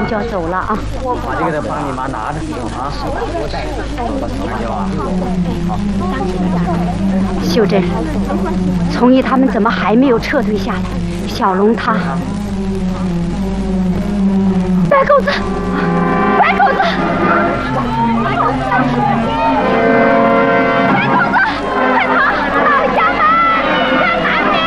就要走了啊！ 把这个帮你妈拿着啊！我带着。 秀珍，从义他们怎么还没有撤退下来？小龙他……白狗子，白狗子！